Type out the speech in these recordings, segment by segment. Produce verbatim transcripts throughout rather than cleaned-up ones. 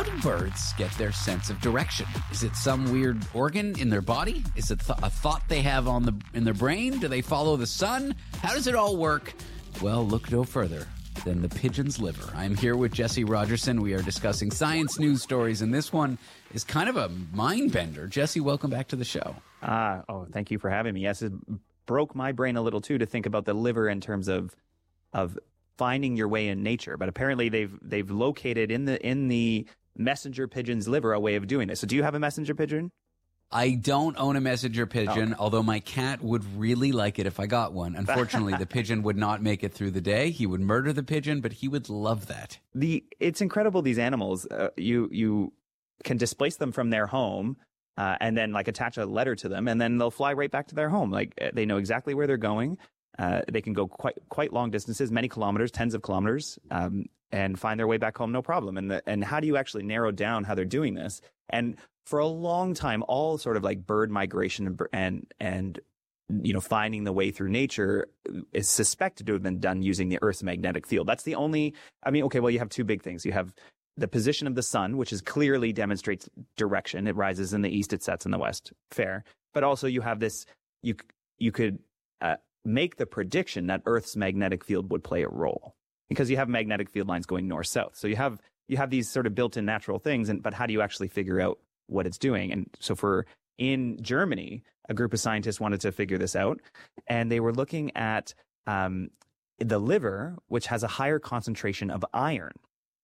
How do birds get their sense of direction? Is it some weird organ in their body? Is it th- a thought they have on the in their brain? Do they follow the sun? How does it all work? Well, look no further than the pigeon's liver. I'm here with Jesse Rogerson. We are discussing science news stories, and this one is kind of a mind bender. Jesse, welcome back to the show. Ah, oh, thank you for having me. Yes, it broke my brain a little too to think about the liver in terms of of finding your way in nature. But apparently, they've they've located in the in the messenger pigeon's liver a way of doing it. So, do you have a messenger pigeon? I don't own a messenger pigeon, okay. although my cat would really like it if I got one. Unfortunately, the pigeon would not make it through the day. He would murder the pigeon, but he would love that. The it's incredible, these animals. Uh, you you can displace them from their home uh, and then like attach a letter to them, and then they'll fly right back to their home. Like they know exactly where they're going. Uh, they can go quite quite long distances, many kilometers, tens of kilometers, um, and find their way back home, no problem. And the, and how do you actually narrow down how they're doing this? And for a long time, all sort of like bird migration and and, and you know finding the way through nature is suspected to have been done using the Earth's magnetic field. That's the only. I mean, okay, well, you have two big things. You have the position of the sun, which is clearly demonstrates direction. It rises in the east, it sets in the west. Fair, but also you have this. You you could. Uh, make the prediction that Earth's magnetic field would play a role because you have magnetic field lines going north-south. So you have you have these sort of built-in natural things, and but how do you actually figure out what it's doing? And so for in Germany, a group of scientists wanted to figure this out, and they were looking at um, the liver, which has a higher concentration of iron.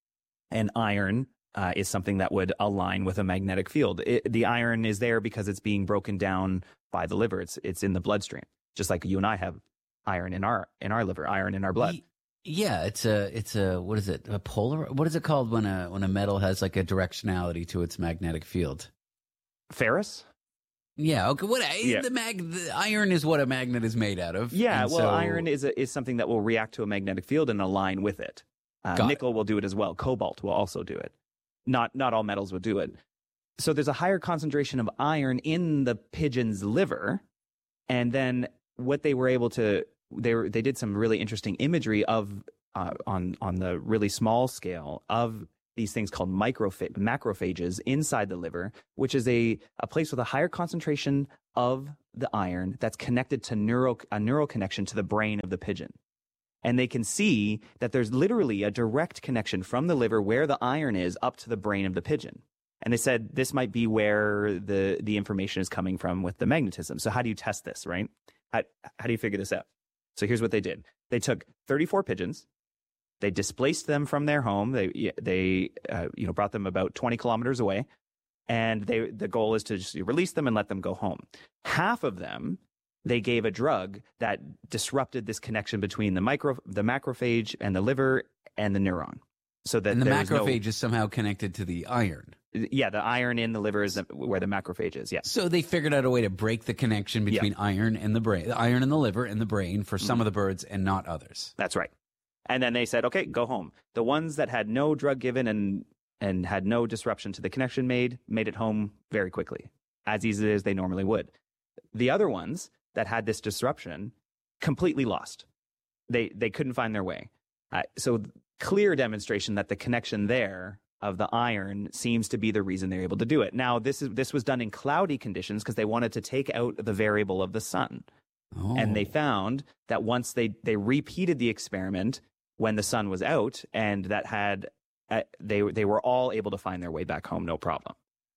And iron uh, is something that would align with a magnetic field. It, the iron is there because it's being broken down by the liver. It's it's in the bloodstream. Just like you and I have iron in our in our liver, iron in our blood. Yeah, it's a it's a what is it? A polar? What is it called when a when a metal has like a directionality to its magnetic field? Ferrous? Yeah. Okay. What yeah. the mag? The iron is what a magnet is made out of. Yeah. And well, so, iron is a, is something that will react to a magnetic field and align with it. Uh, nickel it. will do it as well. Cobalt will also do it. Not not all metals will do it. So there's a higher concentration of iron in the pigeon's liver, and then what they were able to, they were, they did some really interesting imagery of uh, on on the really small scale of these things called microph- macrophages inside the liver, which is a, a place with a higher concentration of the iron that's connected to neuro, a neural connection to the brain of the pigeon. And they can see that there's literally a direct connection from the liver where the iron is up to the brain of the pigeon. And they said this might be where the, the information is coming from with the magnetism. So how do you test this, right? How, how do you figure this out? So here's what they did. They took thirty-four pigeons. They displaced them from their home. They they uh, you know brought them about twenty kilometers away, and they the goal is to just release them and let them go home. Half of them they gave a drug that disrupted this connection between the micro the macrophage and the liver and the neuron. So that and the macrophage no, is somehow connected to the iron. Yeah, the iron in the liver is where the macrophage is. Yeah. So they figured out a way to break the connection between yeah. iron and the brain, the iron in the liver and the brain for some mm. of the birds and not others. That's right. And then they said, okay, go home. The ones that had no drug given and and had no disruption to the connection made, made it home very quickly, as easily as they normally would. The other ones that had this disruption completely lost. They they couldn't find their way. Uh, so clear demonstration that the connection there of the iron seems to be the reason they're able to do it. Now, this is this was done in cloudy conditions because they wanted to take out the variable of the sun. Oh. And they found that once they, they repeated the experiment when the sun was out, and that had uh, they they were all able to find their way back home, no problem.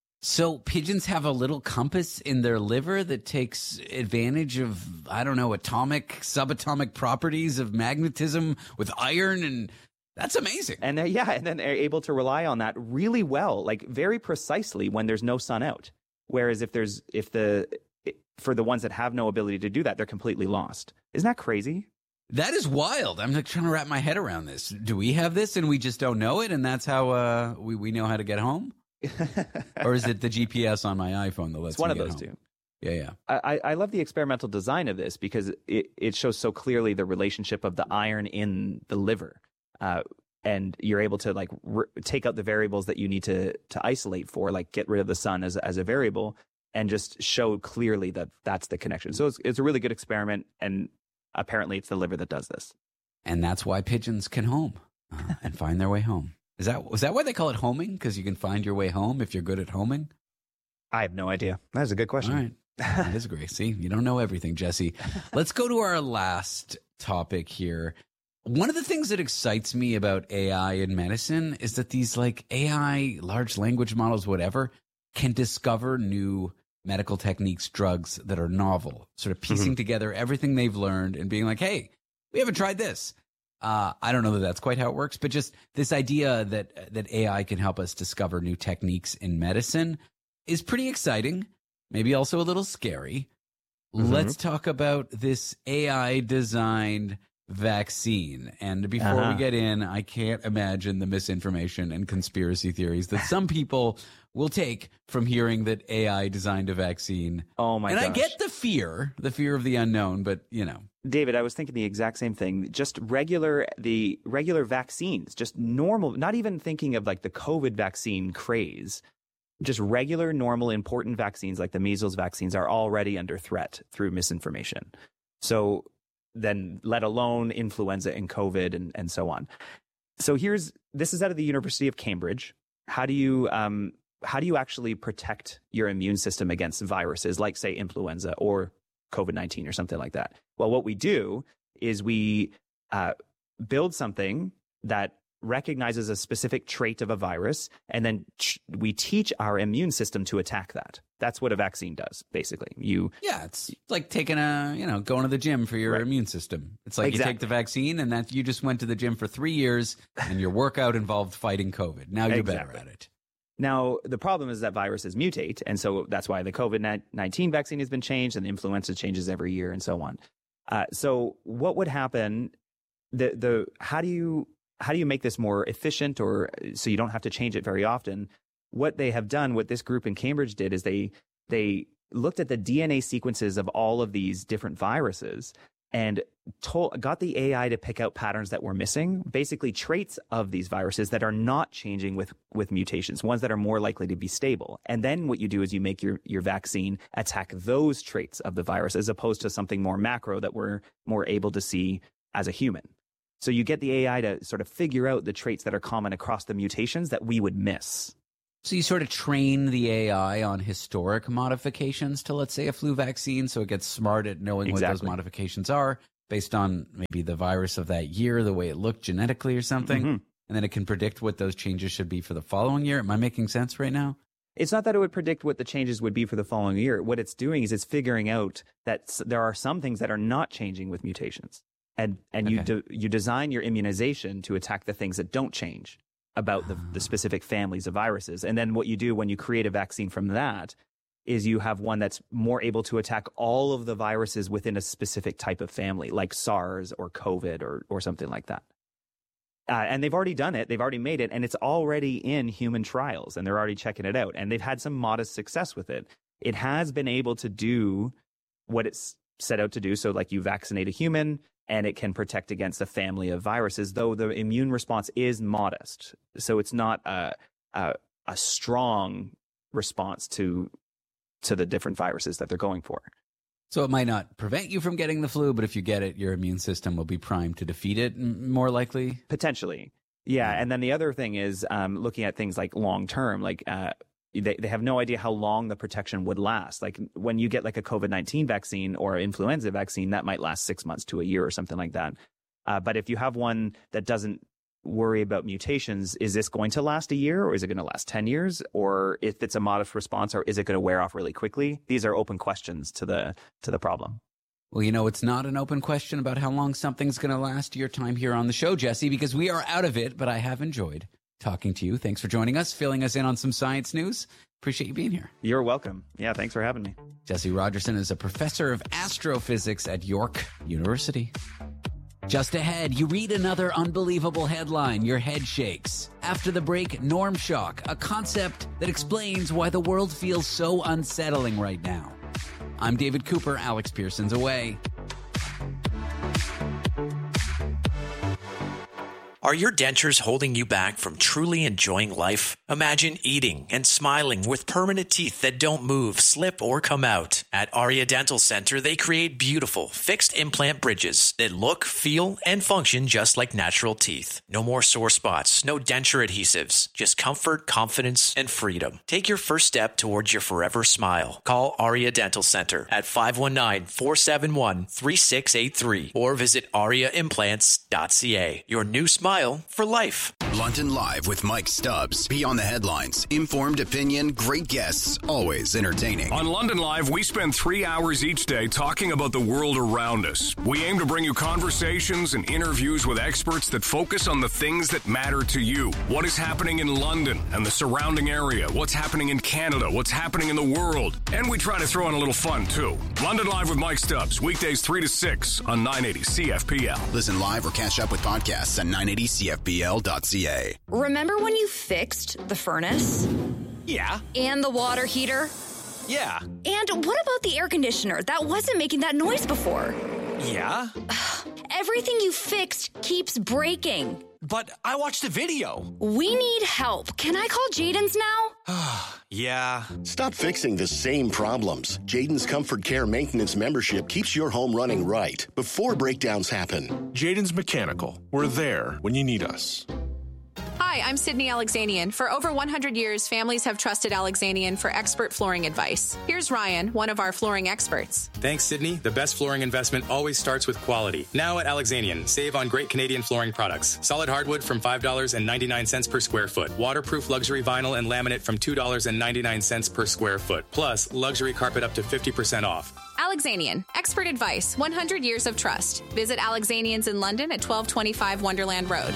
So pigeons have a little compass in their liver that takes advantage of, I don't know, atomic, subatomic properties of magnetism with iron, and that's amazing. And uh, yeah, and then they're able to rely on that really well, like very precisely when there's no sun out. Whereas if there's if the for the ones that have no ability to do that, they're completely lost. Isn't that crazy? That is wild. I'm like trying to wrap my head around this. Do we have this and we just don't know it, and that's how uh, we we know how to get home? Or is it the G P S on my iPhone that lets it's one me of get those home? two. Yeah, yeah. I, I love the experimental design of this because it, it shows so clearly the relationship of the iron in the liver. Uh, and you're able to like r- take out the variables that you need to to isolate for, like get rid of the sun as, as a variable, and just show clearly that that's the connection. So it's, it's a really good experiment, and apparently it's the liver that does this. And that's why pigeons can home uh, and find their way home. Is that was that why they call it homing? Because you can find your way home if you're good at homing? I have no idea. That's a good question. All right. That is great. See, you don't know everything, Jesse. Let's go to our last topic here. One of the things that excites me about A I in medicine is that these like A I, large language models, whatever, can discover new medical techniques, drugs that are novel, sort of piecing mm-hmm. together everything they've learned and being like, hey, we haven't tried this. Uh, I don't know that that's quite how it works, but just this idea that that A I can help us discover new techniques in medicine is pretty exciting, maybe also a little scary. Mm-hmm. Let's talk about this A I-designed vaccine. And before uh-huh. we get in, I can't imagine the misinformation and conspiracy theories that some people will take from hearing that A I designed a vaccine. Oh my gosh. And I get the fear, the fear of the unknown, but you know. David, I was thinking the exact same thing. Just regular, the regular vaccines, just normal, not even thinking of like the COVID vaccine craze. Just regular, normal, important vaccines like the measles vaccines are already under threat through misinformation. So then let alone influenza and COVID and, and so on. So here's, this is out of the University of Cambridge. How do you, um, how do you actually protect your immune system against viruses like, say, influenza or COVID nineteen or something like that? Well, what we do is we uh, build something that recognizes a specific trait of a virus, and then ch- we teach our immune system to attack that. That's what a vaccine does, basically. You Yeah, it's like taking a, you know, going to the gym for your right. immune system. It's like exactly. you take the vaccine and that you just went to the gym for three years and your workout involved fighting COVID. Now you're exactly. better at it. Now, the problem is that viruses mutate, and so that's why the COVID nineteen vaccine has been changed and the influenza changes every year and so on. Uh, so what would happen, the the how do you how do you make this more efficient or so you don't have to change it very often? What they have done, what this group in Cambridge did is they they looked at the D N A sequences of all of these different viruses and told, got the A I to pick out patterns that were missing, basically traits of these viruses that are not changing with, with mutations, ones that are more likely to be stable. And then what you do is you make your, your vaccine attack those traits of the virus as opposed to something more macro that we're more able to see as a human. So you get the A I to sort of figure out the traits that are common across the mutations that we would miss. So you sort of train the A I on historic modifications to, let's say, a flu vaccine, so it gets smart at knowing exactly. what those modifications are based on maybe the virus of that year, the way it looked genetically or something, mm-hmm. and then it can predict what those changes should be for the following year. Am I making sense right now? It's not that it would predict what the changes would be for the following year. What it's doing is it's figuring out that there are some things that are not changing with mutations, and and okay. you de- you design your immunization to attack the things that don't change about the, the specific families of viruses. And then what you do when you create a vaccine from that is you have one that's more able to attack all of the viruses within a specific type of family, like SARS or COVID or or something like that. Uh, and they've already done it. They've already made it. And it's already in human trials. And they're already checking it out. And they've had some modest success with it. It has been able to do what it's set out to do. So like you vaccinate a human, and it can protect against a family of viruses, though the immune response is modest. So it's not a, a, a strong response to to the different viruses that they're going for. So it might not prevent you from getting the flu, but if you get it, your immune system will be primed to defeat it more likely? Potentially. Yeah. And then the other thing is um, looking at things like long term, like uh, They they have no idea how long the protection would last. Like when you get like a COVID nineteen vaccine or influenza vaccine, that might last six months to a year or something like that. Uh, but if you have one that doesn't worry about mutations, is this going to last a year or is it going to last ten years? Or if it's a modest response, or is it going to wear off really quickly? These are open questions to the to the problem. Well, you know, it's not an open question about how long something's going to last your time here on the show, Jesse, because we are out of it, but I have enjoyed talking to you. Thanks for joining us, filling us in on some science news. Appreciate you being here. You're welcome. Yeah, thanks for having me. Jesse Rogerson is a professor of astrophysics at York University. Just ahead, you read another unbelievable headline. Your head shakes. After the break, norm shock, a concept that explains why the world feels so unsettling right now. I'm David Cooper. Alex Pearson's away. Are your dentures holding you back from truly enjoying life? Imagine eating and smiling with permanent teeth that don't move, slip, or come out. At Aria Dental Center, they create beautiful, fixed implant bridges that look, feel, and function just like natural teeth. No more sore spots, no denture adhesives, just comfort, confidence, and freedom. Take your first step towards your forever smile. Call Aria Dental Center at five one nine, four seven one, three six eight three or visit aria implants dot c a. Your new smile for life. London Live with Mike Stubbs. Beyond the headlines. Informed opinion, great guests, always entertaining. On London Live, we spend three hours each day talking about the world around us. We aim to bring you conversations and interviews with experts that focus on the things that matter to you. What is happening in London and the surrounding area? What's happening in Canada? What's happening in the world? And we try to throw in a little fun, too. London Live with Mike Stubbs. Weekdays three to six on nine eighty C F P L. Listen live or catch up with podcasts at nine eighty C F P L dot C A. Remember when you fixed the furnace? Yeah. And the water heater? Yeah. And what about the air conditioner? That wasn't making that noise before. Yeah. Everything you fixed keeps breaking. But I watched a video. We need help. Can I call Jaden's now? Yeah. Stop fixing the same problems. Jaden's Comfort Care Maintenance membership keeps your home running right before breakdowns happen. Jaden's Mechanical. We're there when you need us. Hi, I'm Sydney Alexanian. For over one hundred years, families have trusted Alexanian for expert flooring advice. Here's Ryan, one of our flooring experts. Thanks, Sydney. The best flooring investment always starts with quality. Now at Alexanian, save on great Canadian flooring products. Solid hardwood from five dollars and ninety-nine cents per square foot. Waterproof luxury vinyl and laminate from two dollars and ninety-nine cents per square foot. Plus, luxury carpet up to fifty percent off. Alexanian, expert advice, one hundred years of trust. Visit Alexanians in London at twelve twenty-five Wonderland Road.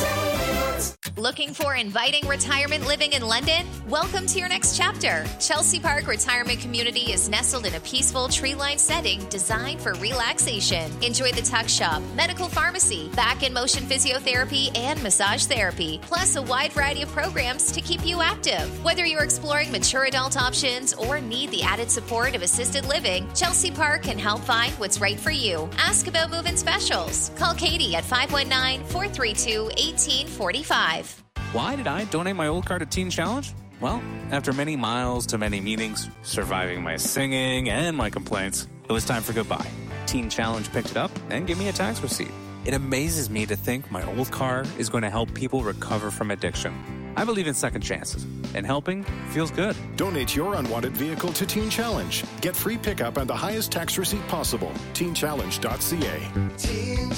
Looking for inviting retirement living in London? Welcome to your next chapter. Chelsea Park Retirement Community is nestled in a peaceful tree-lined setting designed for relaxation. Enjoy the tuck shop, medical pharmacy, back and motion physiotherapy, and massage therapy, plus a wide variety of programs to keep you active. Whether you're exploring mature adult options or need the added support of assisted living, Chelsea Park can help find what's right for you. Ask about move-in specials. Call Katie at five one nine, four three two, one eight four five. Why did I donate my old car to Teen Challenge? Well, after many miles to many meetings, surviving my singing and my complaints, it was time for goodbye. Teen Challenge picked it up and gave me a tax receipt. It amazes me to think my old car is going to help people recover from addiction. I believe in second chances, and helping feels good. Donate your unwanted vehicle to Teen Challenge. Get free pickup and the highest tax receipt possible. teen challenge dot c a. Teen